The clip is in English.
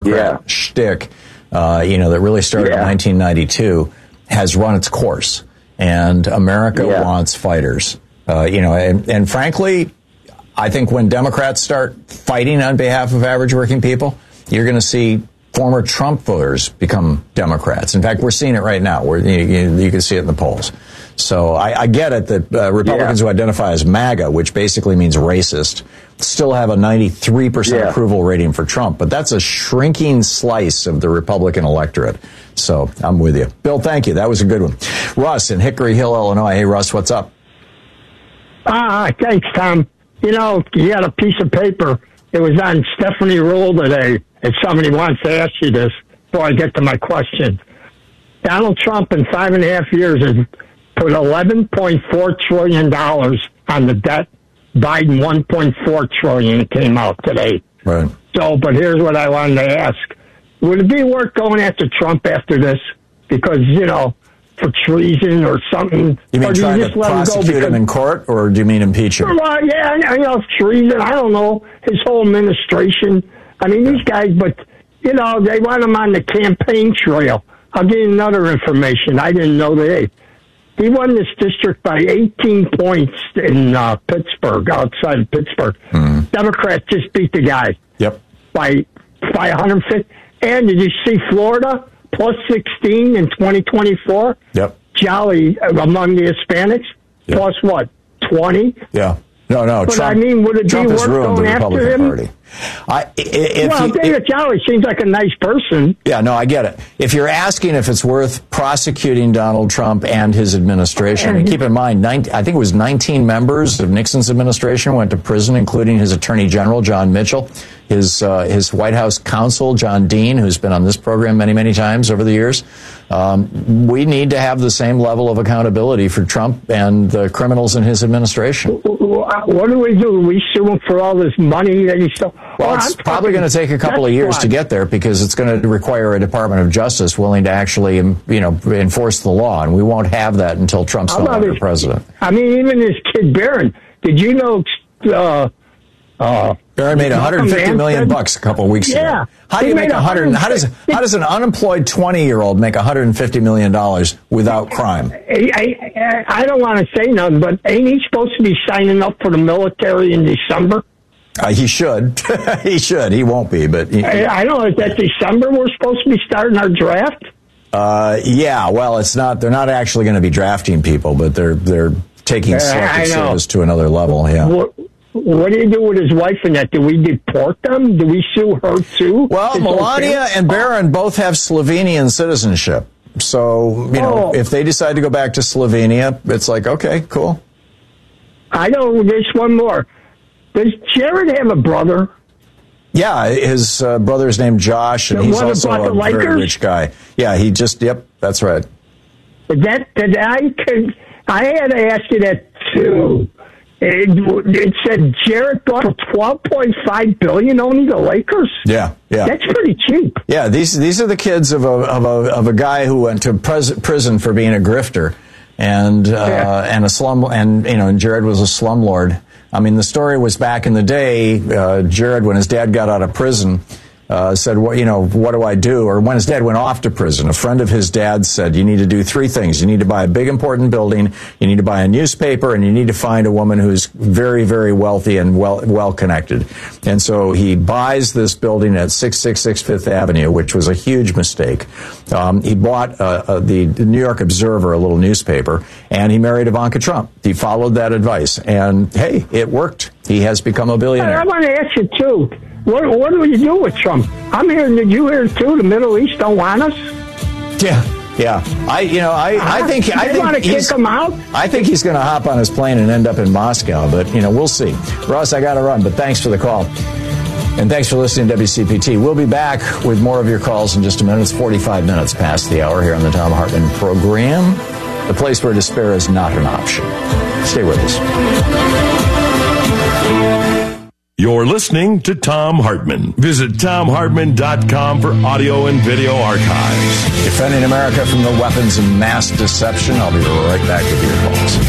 Democrat shtick, that really started in 1992, has run its course. And America wants fighters. And frankly, I think when Democrats start fighting on behalf of average working people, you're going to see former Trump voters become Democrats. In fact, we're seeing it right now. Where you can see it in the polls. So I get it that Republicans who identify as MAGA, which basically means racist, still have a 93% approval rating for Trump. But that's a shrinking slice of the Republican electorate. So I'm with you. Bill, thank you. That was a good one. Russ in Hickory Hill, Illinois. Hey, Russ, what's up? Thanks, Tom. You had a piece of paper. It was on Stephanie Rule today. If somebody wants to ask you this before I get to my question. Donald Trump in 5.5 years has put $11.4 trillion on the debt. Biden $1.4 trillion. It came out today. Right. So, but here's what I wanted to ask. Would it be worth going after Trump after this? Because, for treason or something. You mean trying to prosecute him in court, or do you mean impeach him? Treason. I don't know. His whole administration. I mean, these guys, but, they want him on the campaign trail. I'll give you another information. I didn't know that. He won this district by 18 points in Pittsburgh, outside of Pittsburgh. Mm-hmm. Democrats just beat the guy. Yep. By 150. And did you see Florida? Plus 16 in 2024. Yep. Jolly among the Hispanics. Yep. Plus what? 20? Yeah. No. But Trump, would it Trump be has worth ruined going the after Republican him? Party. David Jolly seems like a nice person. Yeah, no, I get it. If you're asking if it's worth prosecuting Donald Trump and his administration, and keep in mind, I think it was 19 members of Nixon's administration went to prison, including his Attorney General, John Mitchell, his White House counsel, John Dean, who's been on this program many, many times over the years. We need to have the same level of accountability for Trump and the criminals in his administration. What do? We sue him for all this money that he stole? Well, it's probably going to take a couple of years to get there because it's going to require a Department of Justice willing to actually, enforce the law, and we won't have that until Trump's no longer president. I mean, even his kid Barron. Did you know? Barron made $150 million a couple of weeks ago. How do you make How does an unemployed 20-year-old make $150 million without crime? I don't want to say nothing, but ain't he supposed to be signing up for the military in December? He should. He should. He won't be, but I don't know. Is that December we're supposed to be starting our draft? Yeah. Well, it's not. They're not actually going to be drafting people, but they're taking selective service to another level. Yeah. What do you do with his wife and that? Do we deport them? Do we sue her too? Well, Melania and Barron both have Slovenian citizenship. So, if they decide to go back to Slovenia, it's like, okay, cool. I know there's one more. Does Jared have a brother? Yeah, his brother's named Josh, and he's also a very rich guy. Yeah, that's right. I had to ask you that too. It said Jared bought for $12.5 billion only the Lakers. Yeah, that's pretty cheap. Yeah, these are the kids of a guy who went to prison for being a grifter, and a slum, and Jared was a slumlord. I mean, the story was back in the day. Jared, when his dad got out of prison, said, what do I do? Or when his dad went off to prison, a friend of his dad said, you need to do three things. You need to buy a big, important building, you need to buy a newspaper, and you need to find a woman who's very, very wealthy and well-connected. And so he buys this building at 666 Fifth Avenue, which was a huge mistake. He bought the New York Observer, a little newspaper, and he married Ivanka Trump. He followed that advice, and hey, it worked. He has become a billionaire. I want to ask you, too. What do we do with Trump? I'm hearing, did you hear too? The Middle East don't want us. Yeah. I think want to kick him out. I think he's going to hop on his plane and end up in Moscow. But we'll see. Ross, I got to run. But thanks for the call, and thanks for listening to WCPT. We'll be back with more of your calls in just a minute. It's 45 minutes past the hour here on the Thom Hartmann program, the place where despair is not an option. Stay with us. You're listening to Thom Hartmann. Visit ThomHartmann.com for audio and video archives. Defending America from the weapons of mass deception. I'll be right back with your calls.